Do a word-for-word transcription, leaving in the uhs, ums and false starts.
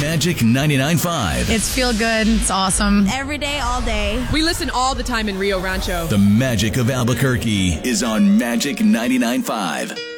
Magic ninety-nine point five. It's feel good. It's awesome. Every day, all day. We listen all the time in Rio Rancho. The magic of Albuquerque is on Magic ninety-nine point five.